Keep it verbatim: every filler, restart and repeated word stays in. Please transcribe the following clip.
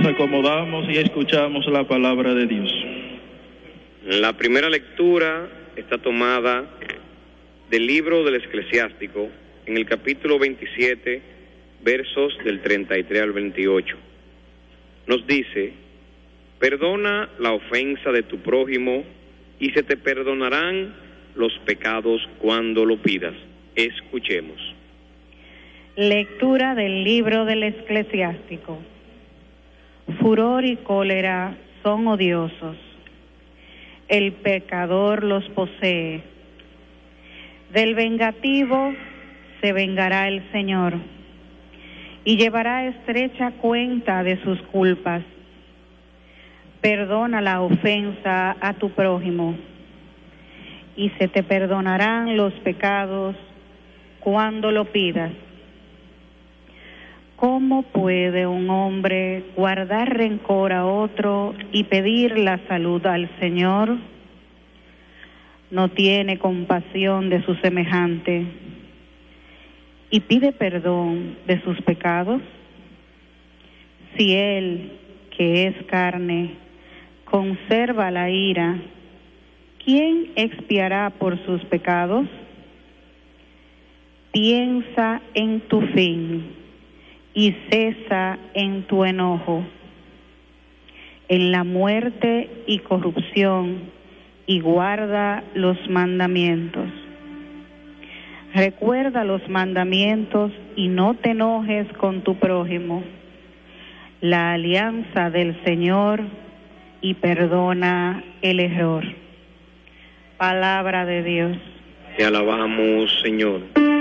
Nos acomodamos y escuchamos la palabra de Dios. La primera lectura está tomada del libro del Eclesiástico, en el capítulo veintisiete, versos del treinta y tres al veintiocho. Nos dice: perdona la ofensa de tu prójimo y se te perdonarán los pecados cuando lo pidas. Escuchemos. Lectura del libro del Eclesiástico. Furor y cólera son odiosos. El pecador los posee. Del vengativo se vengará el Señor y llevará estrecha cuenta de sus culpas. Perdona la ofensa a tu prójimo y se te perdonarán los pecados cuando lo pidas. ¿Cómo puede un hombre guardar rencor a otro y pedir la salud al Señor? No tiene compasión de su semejante y pide perdón de sus pecados. Si él, que es carne, conserva la ira, ¿quién expiará por sus pecados? Piensa en tu fin y cesa en tu enojo, en la muerte y corrupción, y guarda los mandamientos. Recuerda los mandamientos y no te enojes con tu prójimo, la alianza del Señor, y perdona el error. Palabra de Dios. Te alabamos, Señor.